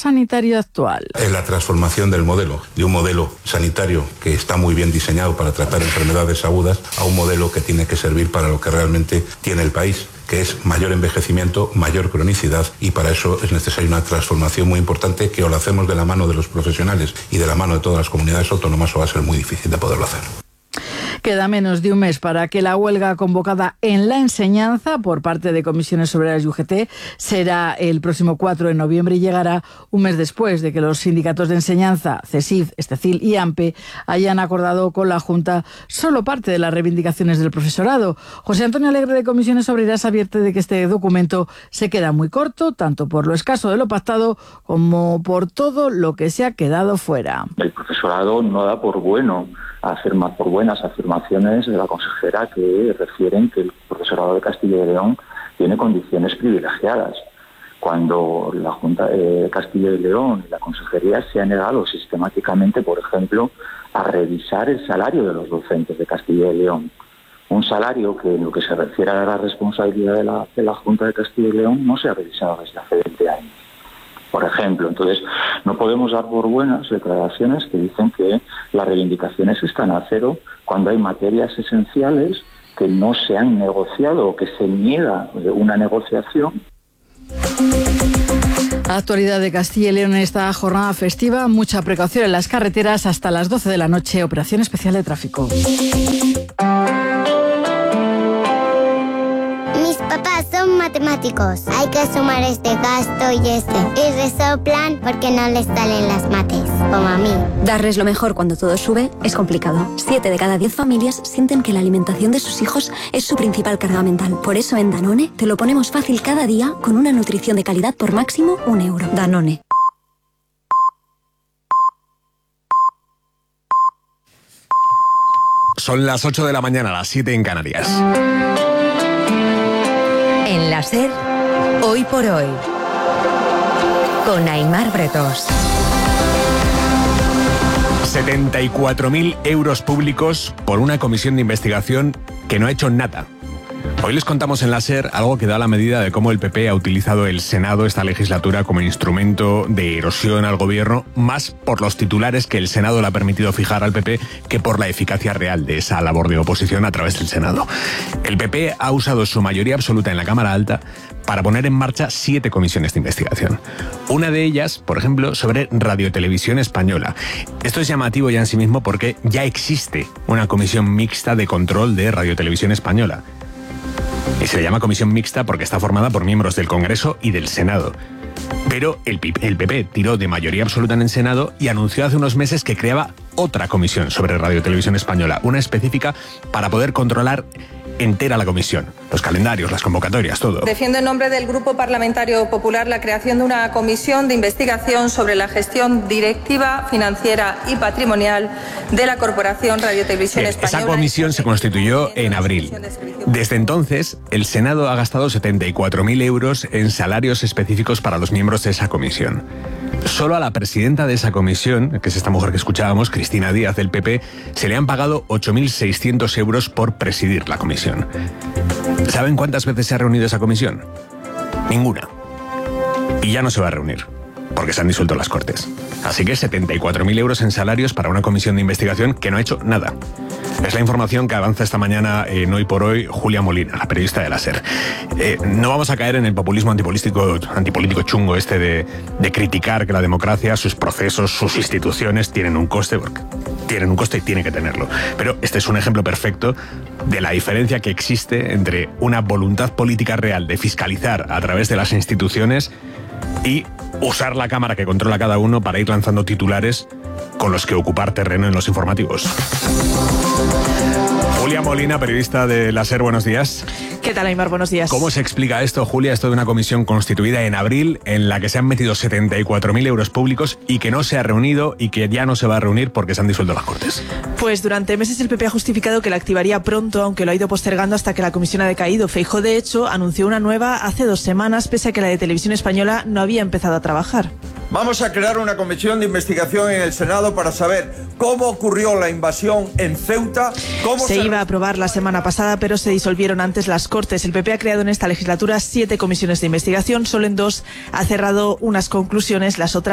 sanitario actual. Es la transformación del modelo, de un modelo sanitario que está muy bien diseñado para tratar enfermedades agudas, a un modelo que tiene que servir para lo que realmente tiene el país, que es mayor envejecimiento, mayor cronicidad, y para eso es necesaria una transformación muy importante que o la hacemos de la mano de los profesionales y de la mano de todas las comunidades autónomas o va a ser muy difícil de poderlo hacer. Queda menos de un mes para que la huelga convocada en la enseñanza por parte de Comisiones Obreras y UGT será el próximo 4 de noviembre y llegará un mes después de que los sindicatos de enseñanza, CESIF, ESTECIL y AMPE hayan acordado con la Junta solo parte de las reivindicaciones del profesorado. José Antonio Alegre de Comisiones Obreras advierte de que este documento se queda muy corto, tanto por lo escaso de lo pactado como por todo lo que se ha quedado fuera. El profesorado no da por buenas afirmaciones de la consejera que refieren que el profesorado de Castilla y León tiene condiciones privilegiadas, cuando la Junta de Castilla y León y la consejería se ha negado sistemáticamente, por ejemplo, a revisar el salario de los docentes de Castilla y León. Un salario que, en lo que se refiere a la responsabilidad de la Junta de Castilla y León, no se ha revisado desde hace 20 años. Por ejemplo, entonces no podemos dar por buenas declaraciones que dicen que las reivindicaciones están a cero cuando hay materias esenciales que no se han negociado o que se niega una negociación. Actualidad de Castilla y León en esta jornada festiva. Mucha precaución en las carreteras hasta las 12 de la noche. Operación especial de tráfico. Papás son matemáticos. Hay que sumar este gasto y este. Y resoplan porque no les salen las mates, como a mí. Darles lo mejor cuando todo sube es complicado. 7 de cada 10 familias sienten que la alimentación de sus hijos es su principal carga mental. Por eso en Danone te lo ponemos fácil cada día con una nutrición de calidad por máximo €1. Danone. Son las 8 de la mañana, las 7 en Canarias. En la SER, Hoy por Hoy, con Aimar Bretos. 74.000 euros públicos por una comisión de investigación que no ha hecho nada. Hoy les contamos en la SER algo que da la medida de cómo el PP ha utilizado el Senado esta legislatura como instrumento de erosión al gobierno, más por los titulares que el Senado le ha permitido fijar al PP que por la eficacia real de esa labor de oposición a través del Senado. El PP ha usado su mayoría absoluta en la Cámara Alta para poner en marcha 7 comisiones de investigación. Una de ellas, por ejemplo, sobre Radiotelevisión Española. Esto es llamativo ya en sí mismo porque ya existe una comisión mixta de control de Radiotelevisión Española. Y se le llama comisión mixta porque está formada por miembros del Congreso y del Senado. Pero el PP tiró de mayoría absoluta en el Senado y anunció hace unos meses que creaba otra comisión sobre Radiotelevisión Española, una específica para poder controlar entera la comisión, los calendarios, las convocatorias, todo. Defiendo en nombre del Grupo Parlamentario Popular la creación de una comisión de investigación sobre la gestión directiva, financiera y patrimonial de la Corporación Radiotelevisión Española. Esa comisión se constituyó en abril. Desde entonces, el Senado ha gastado 74.000 euros en salarios específicos para los miembros de esa comisión. Solo a la presidenta de esa comisión, que es esta mujer que escuchábamos, Cristina Díaz del PP, se le han pagado 8.600 euros por presidir la comisión. ¿Saben cuántas veces se ha reunido esa comisión? Ninguna. Y ya no se va a reunir, porque se han disuelto las Cortes. Así que 74.000 euros en salarios para una comisión de investigación que no ha hecho nada. Es la información que avanza esta mañana en Hoy por Hoy Julia Molina, la periodista de la SER. No vamos a caer en el populismo antipolítico chungo este de criticar que la democracia, sus procesos, sus instituciones tienen un coste, porque tienen un coste y tiene que tenerlo. Pero este es un ejemplo perfecto de la diferencia que existe entre una voluntad política real de fiscalizar a través de las instituciones y usar la cámara que controla cada uno para ir lanzando titulares con los que ocupar terreno en los informativos. Julia Molina, periodista de la SER, buenos días. ¿Qué tal, Aimar? Buenos días. ¿Cómo se explica esto, Julia? Esto de una comisión constituida en abril en la que se han metido 74.000 euros públicos y que no se ha reunido y que ya no se va a reunir porque se han disuelto las Cortes. Pues durante meses el PP ha justificado que la activaría pronto, aunque lo ha ido postergando hasta que la comisión ha decaído. Feijóo, de hecho, anunció una nueva hace 2 semanas, pese a que la de Televisión Española no había empezado a trabajar. Vamos a crear una comisión de investigación en el Senado para saber cómo ocurrió la invasión en Ceuta. Se iba a aprobar la semana pasada, pero se disolvieron antes las Cortes. El PP ha creado en esta legislatura 7 comisiones de investigación. Solo en 2 ha cerrado unas conclusiones, las otras